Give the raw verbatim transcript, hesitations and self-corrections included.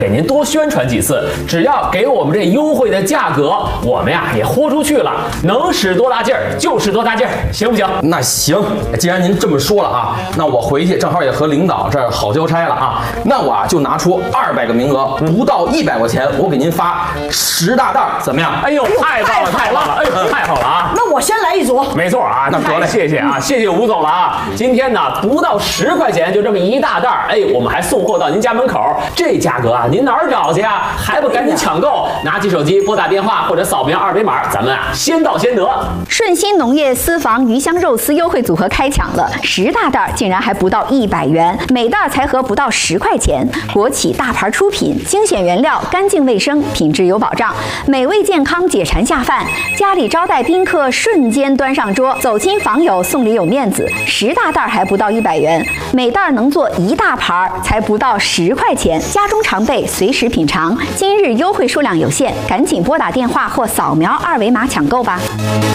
给您多宣传几次，只要给我们这优惠的价格，我们呀也豁出去了，能使多大劲儿就使多大劲儿，行不行？ 那行，既然您这么说了啊，那我回去正好也和领导这儿好交差了啊，那我啊就拿出二百个名额，不到一百块钱，我给您发十大袋，怎么样？ 哎呦，太棒了，太棒了，哎呦，太好了啊！ 那我先来一组。 没错啊， 那得嘞， 谢谢啊，谢谢吴总了啊！今天呢，不到十块钱就这么一大袋儿，哎，我们还送货到您家门口，这价格啊，您哪儿找去啊？还不赶紧抢购？拿起手机拨打电话或者扫描二维码，咱们啊先到先得。 顺鑫农业私房鱼香肉丝优惠组合开抢了，十大袋竟然还不到一百元，每袋才合不到十块钱。国企大牌出品，精选原料，干净卫生，品质有保障，美味健康，解馋下饭。家里招待宾客，瞬间端上桌，走亲访友送礼有面子。十大袋还不到一百元，每袋能做一大盘，才不到十块钱。家中常备，随时品尝。今日优惠数量有限，赶紧拨打电话或扫描二维码抢购吧。